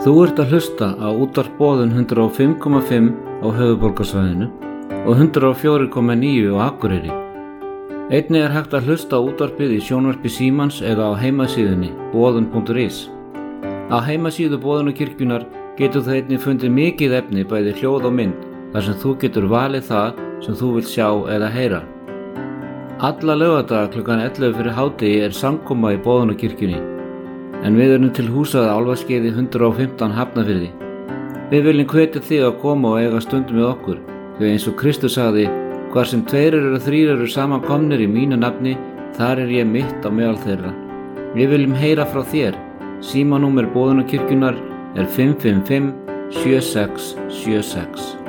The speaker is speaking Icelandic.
Þú ert að hlusta á útvarp Boðun 105,5 á höfuðborgarsvæðinu og 104,9 á Akureyri. Einnig er hægt að hlusta á útvarpið í sjónvarpi Símans eða á heimasíðunni boðun.is. Á heimasíðu Boðunarkirkjunnar getur þú einnig fundið mikið efni bæði hljóð og mynd þar sem þú getur valið það sem þú vilt sjá eða heyra. Alla laugardaga klukkan 11 fyrir hádegi er samkoma í Boðunarkirkjunni. En við erum til húsað Álfaskeiði 115 Hafnarfirði. Við viljum hvetja þig að koma og eiga stund með okkur, því eins og Kristur sagði, hvar sem 2 eða 3 eru saman komnir í mínu nafni, þar er ég mitt á meðal þeirra. Við viljum heyra frá þér. Símanúmer Boðunarkirkjunnar er 555 7676.